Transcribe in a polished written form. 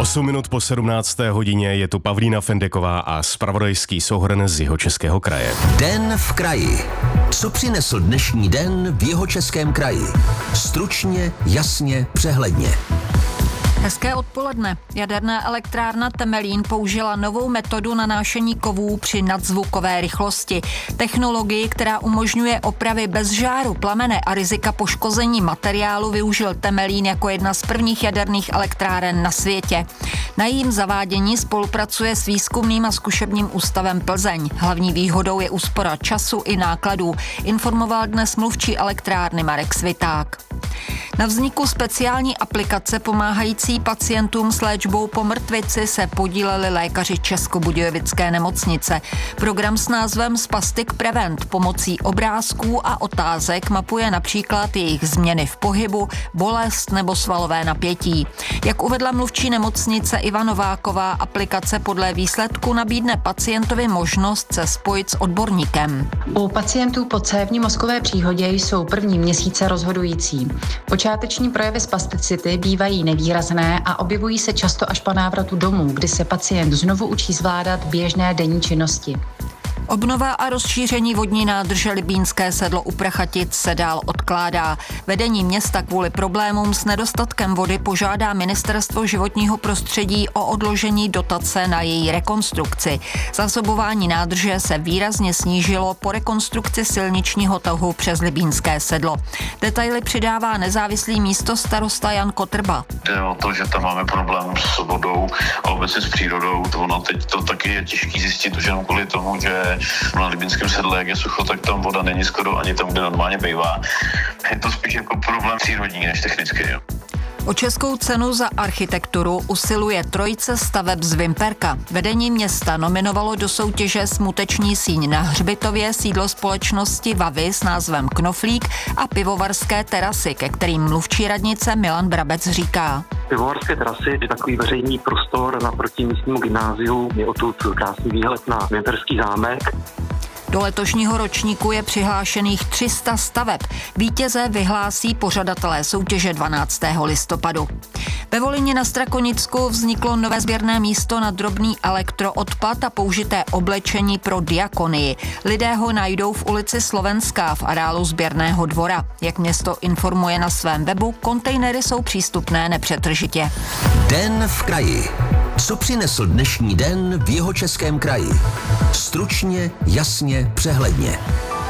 8 minut po 17. hodině je tu Pavlína Fendeková a zpravodajský souhrn z Jihočeského kraje. Den v kraji. Co přinesl dnešní den v Jihočeském kraji? Stručně, jasně, přehledně. Hezké odpoledne. Jaderná elektrárna Temelín použila novou metodu nanášení kovů při nadzvukové rychlosti. Technologii, která umožňuje opravy bez žáru, plamene a rizika poškození materiálu, využil Temelín jako jedna z prvních jaderných elektráren na světě. Na jejím zavádění spolupracuje s Výzkumným a zkušebním ústavem Plzeň. Hlavní výhodou je úspora času i nákladů, informoval dnes mluvčí elektrárny Marek Sviták. Na vzniku speciální aplikace pomáhající pacientům s léčbou po mrtvici se podíleli lékaři Českobudějovické nemocnice. Program s názvem Spastic Prevent pomocí obrázků a otázek mapuje například jejich změny v pohybu, bolest nebo svalové napětí. Jak uvedla mluvčí nemocnice Iva Nováková, aplikace podle výsledku nabídne pacientovi možnost se spojit s odborníkem. U pacientů po cévní mozkové příhodě jsou první měsíce rozhodující. Počáteční projevy spasticity bývají nevýrazné a objevují se často až po návratu domů, kdy se pacient znovu učí zvládat běžné denní činnosti. Obnova a rozšíření vodní nádrže Libínské Sedlo u Prachatic se dál odkládá. Vedení města kvůli problémům s nedostatkem vody požádá Ministerstvo životního prostředí o odložení dotace na její rekonstrukci. Zásobování nádrže se výrazně snížilo po rekonstrukci silničního tahu přes Libínské Sedlo. Detaily přidává nezávislý místostarosta Jan Kotrba. Jde o to, že tam máme problém s vodou a obecně s přírodou. Ono teď to taky je těžké zjistit už jenom kvůli tomu, že na Libínském Sedle, jak je sucho, tak tam voda není skoro ani tam, kde normálně bývá. Je to spíš jako problém přírodní než technický. Jo. O českou cenu za architekturu usiluje trojice staveb z Vimperka. Vedení města nominovalo do soutěže Smuteční síň na Hřbitově, sídlo společnosti Vavy s názvem Knoflík a pivovarské terasy, ke kterým mluvčí radnice Milan Brabec říká. Pivovarské terasy je takový veřejný prostor naproti místnímu gymnáziu. Je odtud krásný výhled na Vimperský zámek. Do letošního ročníku je přihlášených 300 staveb. Vítěze vyhlásí pořadatelé soutěže 12. listopadu. Ve Volyni na Strakonicku vzniklo nové sběrné místo na drobný elektroodpad a použité oblečení pro diakonii. Lidé ho najdou v ulici Slovenská v areálu sběrného dvora. Jak město informuje na svém webu, kontejnery jsou přístupné nepřetržitě. Den v kraji. Co přinesl dnešní den v Jihočeském kraji? Stručně, jasně, přehledně.